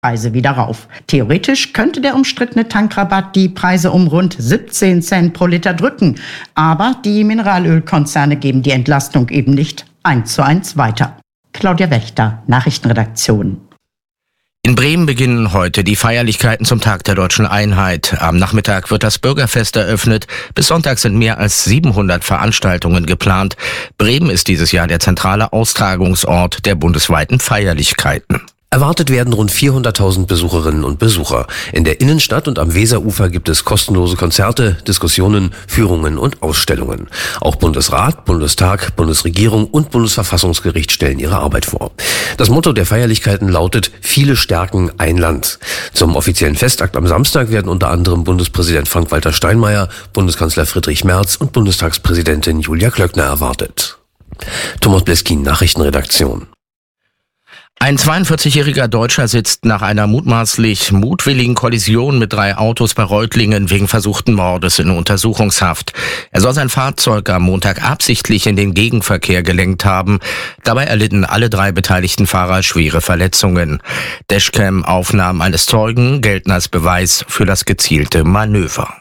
Preise wieder rauf. Theoretisch könnte der umstrittene Tankrabatt die Preise um rund 17 Cent pro Liter drücken. Aber die Mineralölkonzerne geben die Entlastung eben nicht 1:1 weiter. Claudia Wächter, Nachrichtenredaktion. In Bremen beginnen heute die Feierlichkeiten zum Tag der Deutschen Einheit. Am Nachmittag wird das Bürgerfest eröffnet. Bis Sonntag sind mehr als 700 Veranstaltungen geplant. Bremen ist dieses Jahr der zentrale Austragungsort der bundesweiten Feierlichkeiten. Erwartet werden rund 400.000 Besucherinnen und Besucher. In der Innenstadt und am Weserufer gibt es kostenlose Konzerte, Diskussionen, Führungen und Ausstellungen. Auch Bundesrat, Bundestag, Bundesregierung und Bundesverfassungsgericht stellen ihre Arbeit vor. Das Motto der Feierlichkeiten lautet: Viele stärken ein Land. Zum offiziellen Festakt am Samstag werden unter anderem Bundespräsident Frank-Walter Steinmeier, Bundeskanzler Friedrich Merz und Bundestagspräsidentin Julia Klöckner erwartet. Thomas Bleskin, Nachrichtenredaktion. Ein 42-jähriger Deutscher sitzt nach einer mutmaßlich mutwilligen Kollision mit 3 Autos bei Reutlingen wegen versuchten Mordes in Untersuchungshaft. Er soll sein Fahrzeug am Montag absichtlich in den Gegenverkehr gelenkt haben. Dabei erlitten alle 3 beteiligten Fahrer schwere Verletzungen. Dashcam-Aufnahmen eines Zeugen gelten als Beweis für das gezielte Manöver.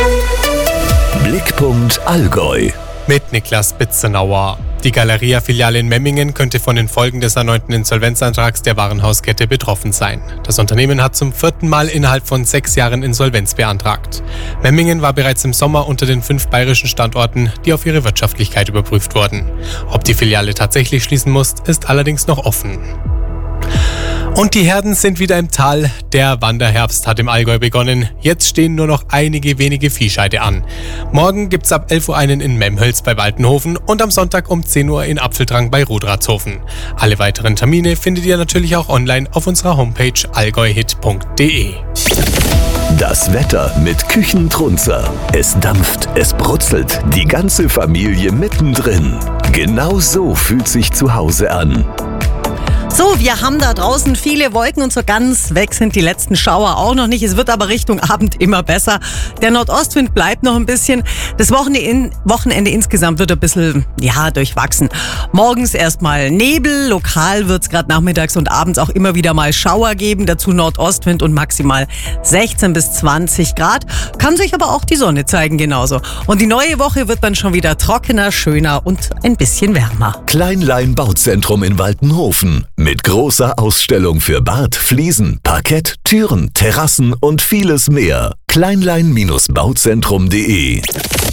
Blickpunkt Allgäu. Mit Niklas Bitzenauer. Die Galeria-Filiale in Memmingen könnte von den Folgen des erneuten Insolvenzantrags der Warenhauskette betroffen sein. Das Unternehmen hat zum 4. Mal innerhalb von 6 Jahren Insolvenz beantragt. Memmingen war bereits im Sommer unter den 5 bayerischen Standorten, die auf ihre Wirtschaftlichkeit überprüft wurden. Ob die Filiale tatsächlich schließen muss, ist allerdings noch offen. Und die Herden sind wieder im Tal. Der Wanderherbst hat im Allgäu begonnen. Jetzt stehen nur noch einige wenige Viehscheide an. Morgen gibt's ab 11 Uhr einen in Memmhölz bei Waltenhofen und am Sonntag um 10 Uhr in Apfeldrang bei Rudratshofen. Alle weiteren Termine findet ihr natürlich auch online auf unserer Homepage allgäuhit.de. Das Wetter mit Küchentrunzer. Es dampft, es brutzelt, die ganze Familie mittendrin. Genau so fühlt sich zu Hause an. So, wir haben da draußen viele Wolken und so ganz weg sind die letzten Schauer auch noch nicht. Es wird aber Richtung Abend immer besser. Der Nordostwind bleibt noch ein bisschen. Das Wochenende insgesamt wird ein bisschen, durchwachsen. Morgens erstmal Nebel. Lokal wird es gerade nachmittags und abends auch immer wieder mal Schauer geben. Dazu Nordostwind und maximal 16 bis 20 Grad. Kann sich aber auch die Sonne zeigen genauso. Und die neue Woche wird dann schon wieder trockener, schöner und ein bisschen wärmer. Kleinlein Bauzentrum in Waltenhofen. Mit großer Ausstellung für Bad, Fliesen, Parkett, Türen, Terrassen und vieles mehr. Kleinlein-bauzentrum.de.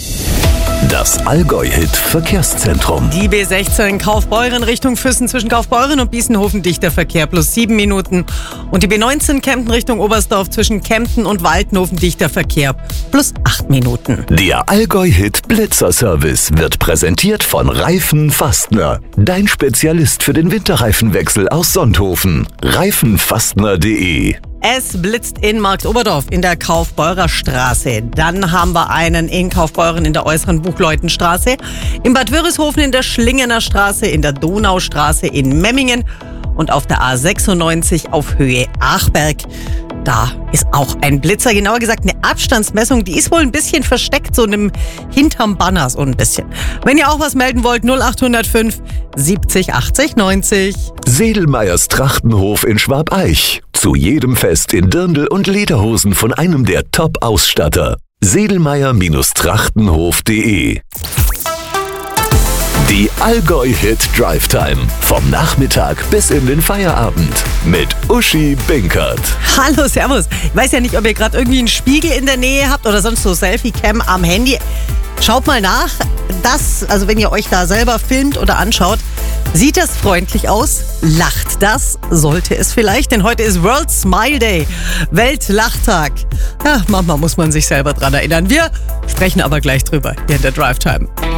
Das Allgäu-Hit Verkehrszentrum. Die B16 Kaufbeuren Richtung Füssen zwischen Kaufbeuren und Biesenhofen dichter Verkehr plus 7 Minuten. Und die B19 Kempten Richtung Oberstdorf zwischen Kempten und Waltenhofen dichter Verkehr plus 8 Minuten. Der Allgäu-Hit Blitzerservice wird präsentiert von Reifen Fastner. Dein Spezialist für den Winterreifenwechsel aus Sonthofen. Reifenfastner.de. Es blitzt in Marktoberdorf in der Kaufbeurer Straße. Dann haben wir einen in Kaufbeuren in der äußeren Buchleutenstraße, in Bad Wörishofen in der Schlingener Straße, in der Donaustraße in Memmingen und auf der A96 auf Höhe Achberg. Da ist auch ein Blitzer, genauer gesagt eine Abstandsmessung, die ist wohl ein bisschen versteckt, so hinterm Banner so ein bisschen. Wenn ihr auch was melden wollt, 0805 70 80 90. Sedelmeyers Trachtenhof in Schwabeich. Zu jedem Fest in Dirndl und Lederhosen von einem der Top-Ausstatter. Sedelmeyer-Trachtenhof.de. Die Allgäu-Hit Drive Time. Vom Nachmittag bis in den Feierabend. Mit Uschi Binkert. Hallo, servus. Ich weiß ja nicht, ob ihr gerade irgendwie einen Spiegel in der Nähe habt oder sonst so Selfie-Cam am Handy. Schaut mal nach. Also wenn ihr euch da selber filmt oder anschaut, sieht das freundlich aus? Lacht das? Sollte es vielleicht, denn heute ist World Smile Day, Weltlachtag. Ja, manchmal muss man sich selber dran erinnern. Wir sprechen aber gleich drüber hier in der Drive Time.